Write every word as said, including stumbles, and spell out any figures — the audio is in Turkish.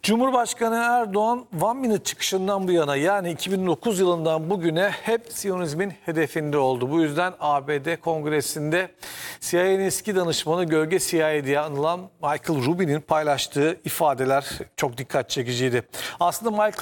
Cumhurbaşkanı Erdoğan One Minute çıkışından bu yana, yani iki bin dokuz yılından bugüne hep Siyonizmin hedefinde oldu. Bu yüzden A B D Kongresi'nde C I A'nin eski danışmanı, gölge C I A diye anılan Michael Rubin'in paylaştığı ifadeler çok dikkat çekiciydi. Aslında Michael